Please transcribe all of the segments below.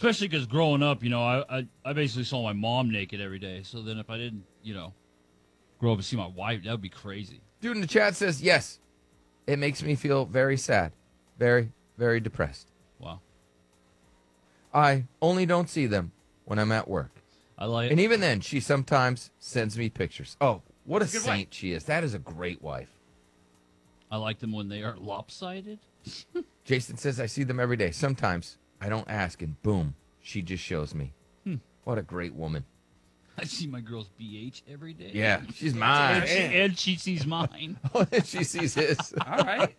Especially because growing up, I basically saw my mom naked every day. So then if I didn't, grow up and see my wife, that would be crazy. Dude in the chat says, yes, it makes me feel very sad. Very, very depressed. Wow. I only don't see them when I'm at work. And even then, she sometimes sends me pictures. Oh, what a saint she is. That is a great wife. I like them when they are lopsided. Jason says, I see them every day. Sometimes I don't ask, and boom, she just shows me. What a great woman. I see my girl's BH every day. Yeah, she's mine. And she sees mine. She sees his. All right.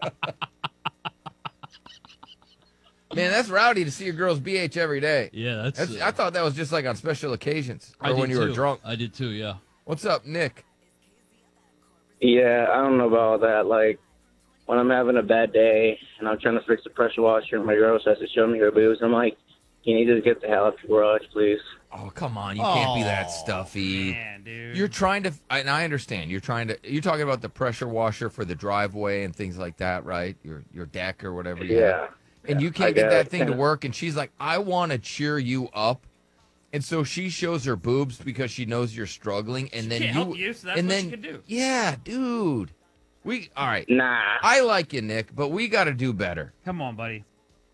Man, that's rowdy to see your girl's BH every day. Yeah, that's I thought that was just like on special occasions or when you were too. drunk. I did too, yeah. What's up, Nick? Yeah, I don't know about that. Like, when I'm having a bad day and I'm trying to fix the pressure washer and my girl says to show me her boobs, I'm like, can you just get the hell out of the garage, please? Oh, come on. You can't be that stuffy. Man, dude. You're trying to, and I understand, you're talking about the pressure washer for the driveway and things like that, right? Your deck or whatever you have. And you can't get that thing to work, and she's like, I want to cheer you up. And so she shows her boobs because she knows you're struggling, and then can't help you, so that's what she can do. Yeah, dude. All right. Nah. I like you, Nick, but we got to do better. Come on, buddy.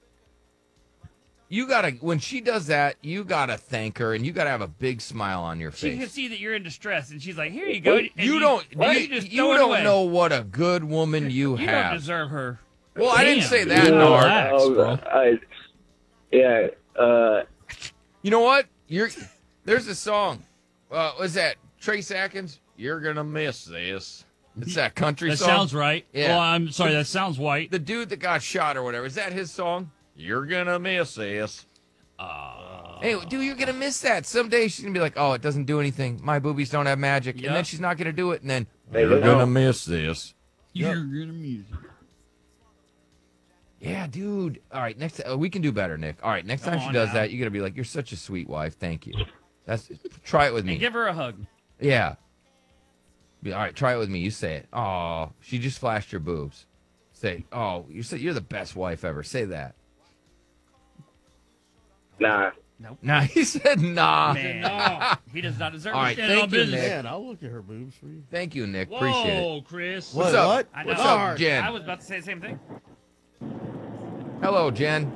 You got to, when she does that, you got to thank her, and you got to have a big smile on your She face. can see that you're in distress, and she's like, here you go. And You just throw it don't away. know what a good woman you You have. don't deserve her. Well, I didn't Damn, say dude. that, Nard. Relax, bro. You know what? There's a song. What's that? Trace Atkins? You're going to miss this. It's that country That song. sounds right. Yeah. Oh, I'm sorry, that sounds white. The dude that got shot or whatever. Is that his song? You're going to miss this. Hey, dude, you're going to miss that. Someday she's going to be like, oh, it doesn't do anything. My boobies don't have magic. Yep. And then she's not going to do it. And then, You're going to miss this. You're gonna miss it. Yeah, dude. All right, next we can do better, Nick. All right, next time Come she on does now. that, you're going to be like, you're such a sweet wife. Thank you. Try it with me. And give her a hug. Yeah. All right, try it with me. You say it. Oh, she just flashed your boobs. Say, oh, you're the best wife ever. Say that. Nah. Nah, he said nah. Man, he does not deserve All it. right, Stand on thank you, business. Nick. Man, I'll look at her boobs for you. Thank you, Nick. Appreciate it. Whoa, Chris. What's up? What? I know. What's up, Jen? I was about to say the same thing. Hello, Jen.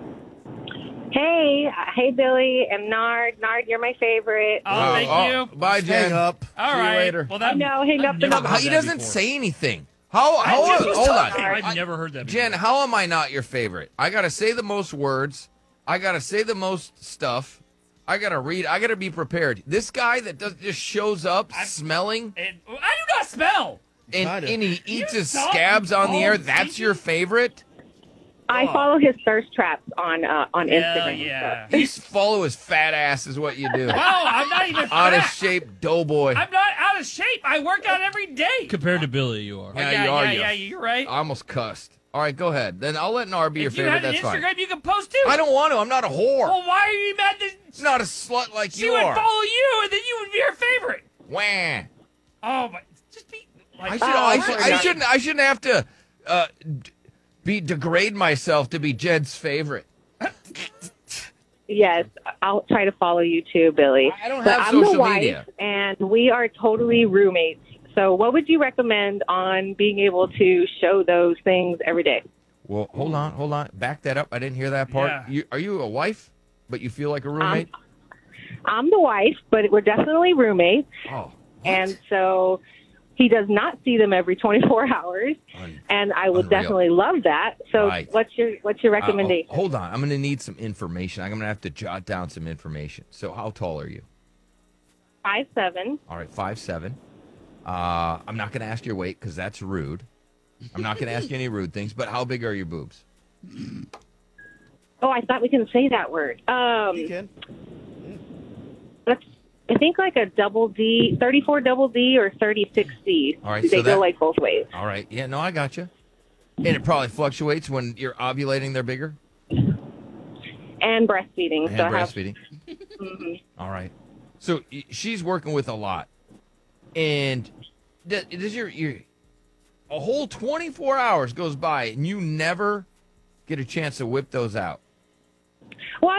Hey, Billy and Nard. Nard, you're my favorite. Oh, thank you. Bye, Just Jen. hang up. All See you right. later. Well, that, No, hang up the never number. heard He that doesn't before. say anything. Hold on. I've never heard that before. Jen, how am I not your favorite? I got to say the most words. I got to say the most stuff. I got to read. I got to be prepared. This guy that just shows up smelling I do not smell. and he eats his suck. scabs on the air. Oh, That's your favorite? I follow his thirst traps on Instagram. Yeah. You follow his fat ass is what you do. Wow, I'm not even Out of fat. shape doughboy. I'm not out of shape. I work out every day. Compared to Billy, you are. Yeah, you are, you. Yeah, you're right. I almost cussed. All right, go ahead. Then I'll let Nar be your If you favorite. had an That's fine. Instagram, you can post too. I don't want to. I'm not a whore. Well, why are you mad that It's not a slut like she you would are. follow you and then you would be her favorite? Wah. Oh my! Just be. Like, I shouldn't have to degrade myself to be Jed's favorite. Yes, I'll try to follow you too, Billy. I don't But have I'm social the wife, media. and we are totally roommates. So, what would you recommend on being able to show those things every day? Well, hold on. Back that up. I didn't hear that part. Yeah. Are you a wife, but you feel like a roommate? I'm the wife, but we're definitely roommates, Oh, and so he does not see them every 24 hours, and I would Unreal. definitely love that. So, Right. what's your recommendation? hold on. I'm going to need some information. I'm going to have to jot down some information. So, how tall are you? 5'7". All right, 5'7". I'm not going to ask your weight because that's rude. I'm not going to ask you any rude things. But how big are your boobs? Oh, I thought we couldn't say that word. You can. I think like a double D, 34 double D or 36D. All right, They so go that- like both ways. All right. Yeah, no, I got you. And it probably fluctuates when you're ovulating. They're bigger. And breastfeeding. And so I have, breastfeeding. All right. So she's working with a lot, and does your a whole 24 hours goes by and you never get a chance to whip those out? well,